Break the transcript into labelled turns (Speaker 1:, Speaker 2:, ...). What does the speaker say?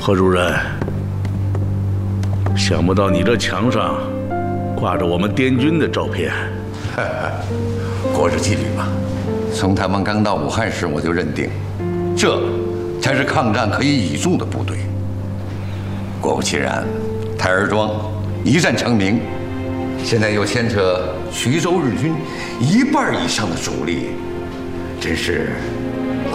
Speaker 1: 何主任，想不到你这墙上挂着我们滇军的照片。
Speaker 2: 国之纪律嘛。从他们刚到武汉时，我就认定，这才是抗战可以倚重的部队。果不其然，台儿庄一战成名，现在又牵扯徐州日军1半以上的主力，真是